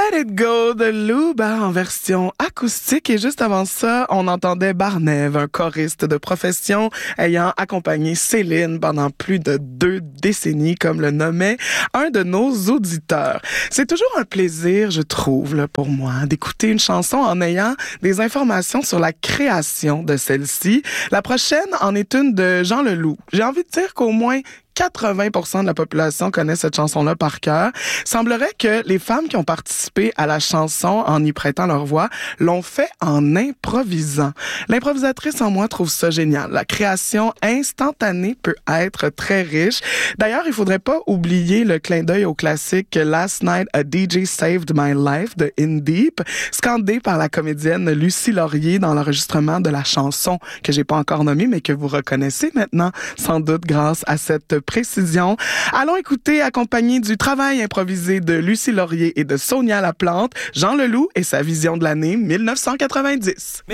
Let It Go de Luba en version acoustique. Et juste avant ça, on entendait Barnève, un choriste de profession ayant accompagné Céline pendant plus de 2 décennies, comme le nommait un de nos auditeurs. C'est toujours un plaisir, je trouve, là, pour moi, d'écouter une chanson en ayant des informations sur la création de celle-ci. La prochaine en est une de Jean Leloup. J'ai envie de dire qu'au moins 80% de la population connaît cette chanson-là par cœur. Semblerait que les femmes qui ont participé à la chanson en y prêtant leur voix l'ont fait en improvisant. L'improvisatrice en moi trouve ça génial. La création instantanée peut être très riche. D'ailleurs, il faudrait pas oublier le clin d'œil au classique Last Night a DJ Saved My Life de In Deep, scandé par la comédienne Lucie Laurier dans l'enregistrement de la chanson que j'ai pas encore nommée, mais que vous reconnaissez maintenant, sans doute grâce à cette précision. Allons écouter, accompagné du travail improvisé de Lucie Laurier et de Sonia Laplante, Jean Leloup et sa vision de l'année 1990.